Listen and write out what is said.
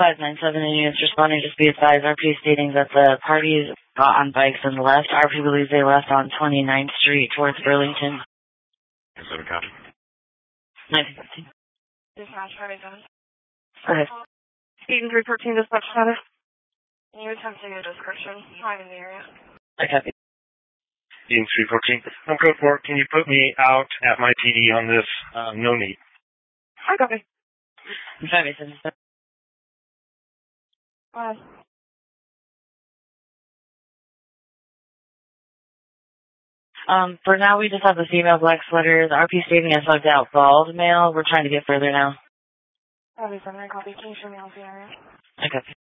597 units responding. Just be advised, RP stating that the parties got on bikes and left. RP believes they left on 29th Street towards Burlington. 7 copy. 1915. Dispatch 587. Go ahead. Eden 314 dispatch status. Can you attempt to get a description? I'm in the area. I copy. Eden 314. On code 4, can you put me out at my PD on this? No need. I copy. 587. Go ahead. For now, we just have the female black sweaters. RP stating has hugged out bald male. We're trying to get further now. 587, I copy. Can you show me out the area? I copy.